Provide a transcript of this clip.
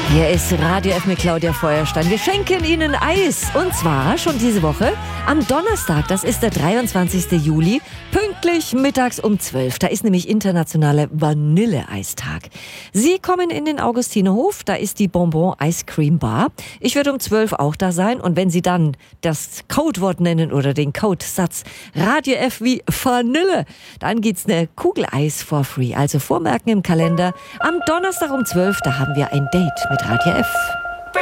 Hier ist Radio F mit Claudia Feuerstein. Wir schenken Ihnen Eis. Und zwar schon diese Woche am Donnerstag. Das ist der 23. Juli. Pünktlich mittags um 12. Da ist nämlich internationaler Vanilleeistag. Sie kommen in den Augustinerhof. Da ist die Bonbon Ice Cream Bar. Ich werde um 12 auch da sein. Und wenn Sie dann das Codewort nennen oder den Codesatz Radio F wie Vanille, dann gibt's eine Kugel Eis for free. Also vormerken im Kalender. Am Donnerstag um 12, da haben wir ein Date mit Radio F.